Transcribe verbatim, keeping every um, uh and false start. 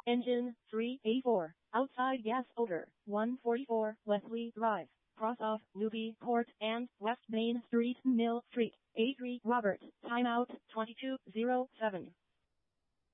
Engine three eighty-four. Outside gas odor. one forty-four Wesley Drive. Cross off Newby Court and West Main Street, Mill Street. A three Robert. Timeout twenty-two oh seven.